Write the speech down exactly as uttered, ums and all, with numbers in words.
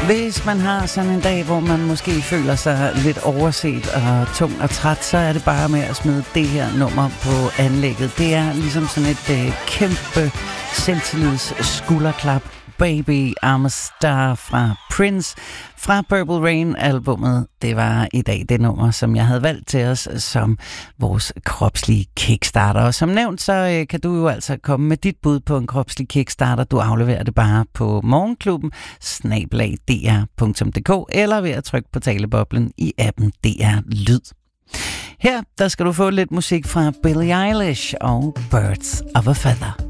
Hvis man har sådan en dag, hvor man måske føler sig lidt overset og tung og træt, så er det bare med at smide det her nummer på anlægget. Det er ligesom sådan et øh, kæmpe selvtillids skulderklap. Baby I'm a Star fra Prince fra Purple Rain-albummet. Det var i dag det nummer, som jeg havde valgt til os som vores kropslige kickstarter. Og som nævnt, så øh, kan du jo altså komme med dit bud på en kropslig kickstarter. Du afleverer det bare på morgenklubben snabel-a d r punktum d k eller ved at trykke på taleboblen i appen D R Lyd. Her der skal du få lidt musik fra Billie Eilish og Birds of a Feather.